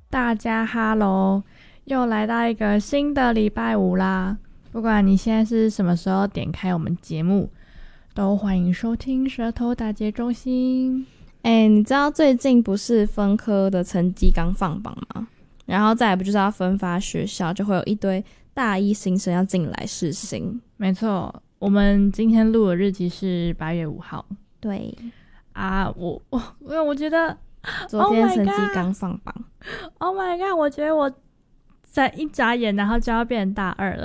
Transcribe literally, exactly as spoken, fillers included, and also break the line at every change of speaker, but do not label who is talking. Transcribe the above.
大家哈喽，又来到一个新的礼拜五啦！不管你现在是什么时候点开我们节目，都欢迎收听舌头打结中心。
哎、欸，你知道最近不是分科的成绩刚放榜吗？然后再来不就是要分发学校，就会有一堆大一新生要进来试新。
没错，我们今天录的日期是八月五号。
对
啊，我我因为我觉得
昨天成绩刚放榜。
Oh my god！ 我觉得我在一眨眼，然后就要变成大二了。